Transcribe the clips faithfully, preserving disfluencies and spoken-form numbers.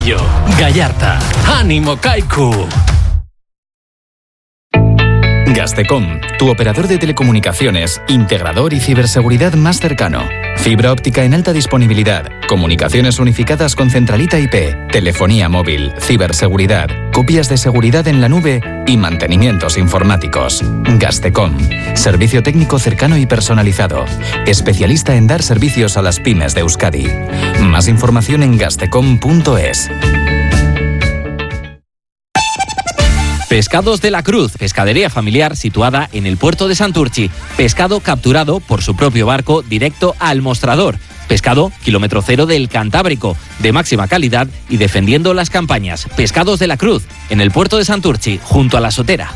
Yo, Gallarta, ánimo Kaiku. Gastecom, tu operador de telecomunicaciones, integrador y ciberseguridad más cercano. Fibra óptica en alta disponibilidad, comunicaciones unificadas con centralita I P, telefonía móvil, ciberseguridad, copias de seguridad en la nube y mantenimientos informáticos. Gastecom, servicio técnico cercano y personalizado, especialista en dar servicios a las pymes de Euskadi. Más información en gastecom punto es. Pescados de la Cruz, pescadería familiar situada en el puerto de Santurtzi. Pescado capturado por su propio barco directo al mostrador. Pescado kilómetro cero del Cantábrico, de máxima calidad y defendiendo las campañas. Pescados de la Cruz, en el puerto de Santurtzi, junto a la Sotera.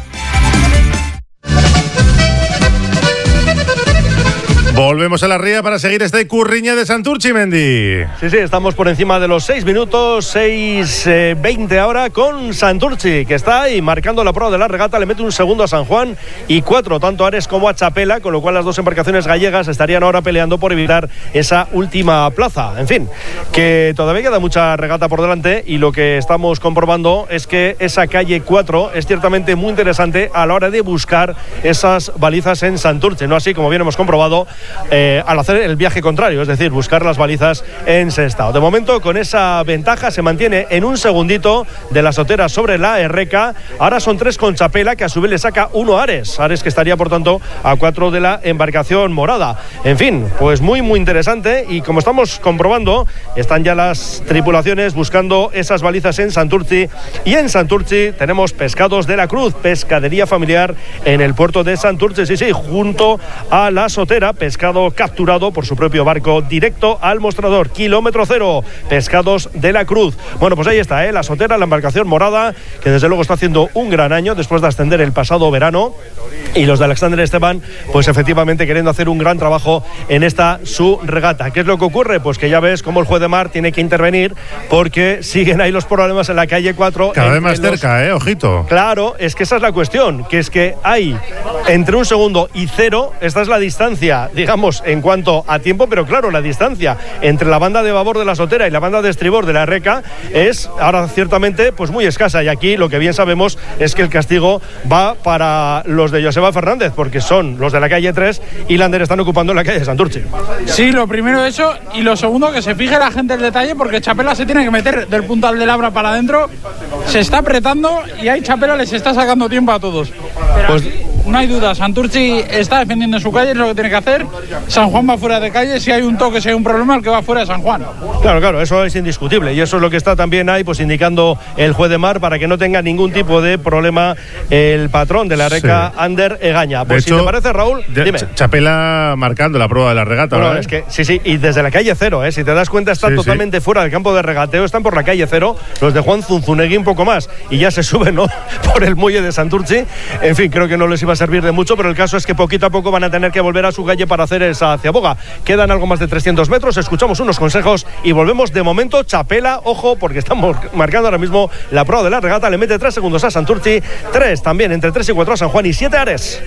Volvemos a la ría para seguir este Curriña de Santurtzi, Mendy. Sí, sí, estamos por encima de los seis minutos, seis veinte ahora con Santurtzi, que está ahí marcando la prueba de la regata, le mete un segundo a San Juan y cuatro, tanto a Ares como a Chapela, con lo cual las dos embarcaciones gallegas estarían ahora peleando por evitar esa última plaza. En fin, que todavía queda mucha regata por delante y lo que estamos comprobando es que esa calle cuatro es ciertamente muy interesante a la hora de buscar esas balizas en Santurtzi, no así como bien hemos comprobado Eh, al hacer el viaje contrario, es decir, buscar las balizas en Sestao. De momento, con esa ventaja se mantiene en un segundito de la Sotera sobre la Erreca. Ahora son tres con Chapela, que a su vez le saca uno a Ares. Ares que estaría, por tanto, a cuatro de la embarcación morada. En fin, pues muy, muy interesante. Y como estamos comprobando, están ya las tripulaciones buscando esas balizas en Santurtzi. Y en Santurtzi tenemos Pescados de la Cruz, pescadería familiar en el puerto de Santurtzi. Sí, sí, junto a la Sotera. Pescado capturado por su propio barco directo al mostrador, kilómetro cero, Pescados de la Cruz. Bueno, pues ahí está, ¿eh? La Sotera, la embarcación morada, que desde luego está haciendo un gran año después de ascender el pasado verano, y los de Alexander Esteban, pues efectivamente queriendo hacer un gran trabajo en esta su regata. ¿Qué es lo que ocurre? Pues que ya ves cómo el juez de mar tiene que intervenir porque siguen ahí los problemas en la calle cuatro. Cada vez más los... cerca, ¿eh? Ojito. Claro, es que esa es la cuestión, que es que hay entre un segundo y cero, esta es la distancia, digamos, en cuanto a tiempo, pero claro, la distancia entre la banda de babor de la Sotera y la banda de estribor de la Erreca es ahora ciertamente pues muy escasa, y aquí lo que bien sabemos es que el castigo va para los de Joseba Fernández, porque son los de la calle tres y Lander están ocupando la calle de Santurtzi. Sí, lo primero eso, y lo segundo, que se fije la gente el detalle, porque Chapela se tiene que meter del puntal de Labra para adentro, se está apretando y ahí Chapela les está sacando tiempo a todos. Pero pues aquí no hay duda, Santurtzi está defendiendo su calle, es lo que tiene que hacer. San Juan va fuera de calle, si hay un toque, si hay un problema, el que va fuera de San Juan. Claro, claro, eso es indiscutible, y eso es lo que está también ahí, pues indicando el juez de mar para que no tenga ningún tipo de problema el patrón de la Erreca, sí. Ander Egaña. Pues de si hecho, te parece, Raúl, de, dime. Chapela marcando la prueba de la regata, bueno, ¿verdad? Es que, sí, sí, y desde la calle cero, ¿eh? Si te das cuenta, están sí, totalmente sí. fuera del campo de regateo, están por la calle cero, los de Juan Zunzunegui un poco más, y ya se suben, ¿no? por el muelle de Santurtzi. En fin, creo que no les iba a servir de mucho, pero el caso es que poquito a poco van a tener que volver a su calle para hacer esa ciaboga. Quedan algo más de trescientos metros, escuchamos unos consejos y volvemos. De momento, Chapela, ojo, porque estamos marcando ahora mismo la prueba de la regata, le mete tres segundos a Santurtzi, tres también, entre tres y cuatro a San Juan y siete a Ares.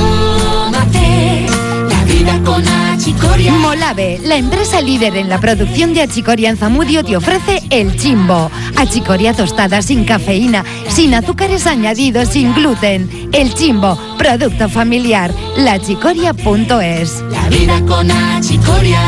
Con Achicoria. Molave, la empresa líder en la producción de achicoria en Zamudio, te ofrece el Chimbo. Achicoria tostada sin cafeína, sin azúcares añadidos, sin gluten. El Chimbo, producto familiar. la achicoria punto es. La vida con Achicoria.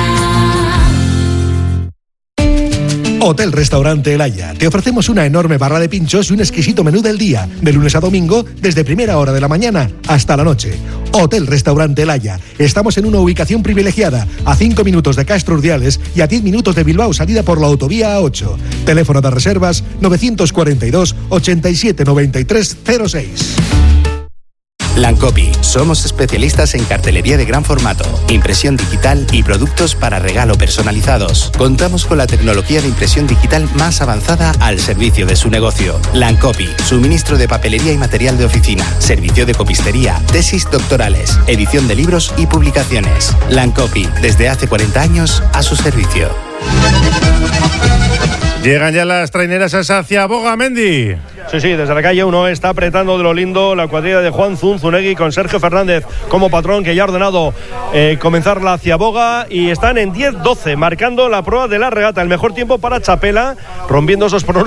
Hotel Restaurante El Haya. Te ofrecemos una enorme barra de pinchos y un exquisito menú del día, de lunes a domingo, desde primera hora de la mañana hasta la noche. Hotel Restaurante El Haya. Estamos en una ubicación privilegiada, a cinco minutos de Castro Urdiales y a diez minutos de Bilbao, salida por la autovía A ocho. Teléfono de reservas novecientos cuarenta y dos, ochenta y siete, noventa y tres, cero seis. Lancopy. Somos especialistas en cartelería de gran formato, impresión digital y productos para regalo personalizados. Contamos con la tecnología de impresión digital más avanzada al servicio de su negocio. Lancopy. Suministro de papelería y material de oficina, servicio de copistería, tesis doctorales, edición de libros y publicaciones. Lancopy. Desde hace cuarenta años a su servicio. Llegan ya las traineras a Ciaboga, Mendy. Sí, sí, desde la calle uno está apretando de lo lindo la cuadrilla de Juan Zunzunegui con Sergio Fernández como patrón, que ya ha ordenado eh, comenzar la Ciaboga, y están en diez doce, marcando la prueba de la regata. El mejor tiempo para Chapela, rompiendo esos pronósticos